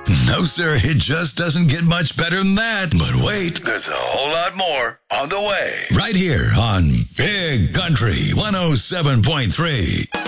No, sir, it just doesn't get much better than that. But wait, there's a whole lot more on the way. Right here on Big Country 107.3.